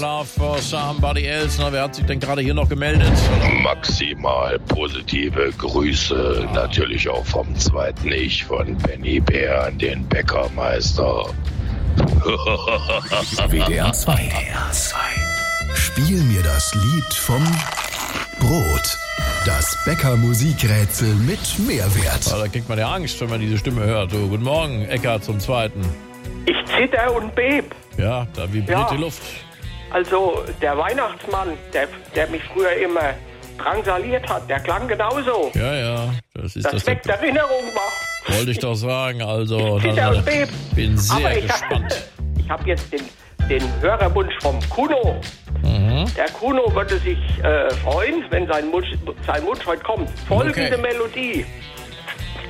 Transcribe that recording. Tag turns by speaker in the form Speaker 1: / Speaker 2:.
Speaker 1: Love for somebody else. Na, wer hat sich denn gerade hier noch gemeldet?
Speaker 2: Maximal positive Grüße, natürlich auch vom zweiten Ich von Benny Bär an den Bäckermeister.
Speaker 3: WDR 2. Spiel mir das Lied vom Brot. Das Bäcker-Musikrätsel mit Mehrwert.
Speaker 1: Da kriegt man ja Angst, wenn man diese Stimme hört. Du, guten Morgen, Eckart zum Zweiten.
Speaker 4: Ich zitter und beb.
Speaker 1: Ja, da vibriert die Luft.
Speaker 4: Also der Weihnachtsmann, der mich früher immer drangsaliert hat, der klang genauso.
Speaker 1: Ja, das ist
Speaker 4: das weckt Erinnerung macht.
Speaker 1: Wollte ich doch sagen, also
Speaker 4: Ich zitter und beb.
Speaker 1: bin sehr gespannt.
Speaker 4: Ich habe jetzt den Hörerwunsch vom Kuno. Der Kuno würde sich freuen, wenn sein Wunsch heute kommt. Folgende Melodie.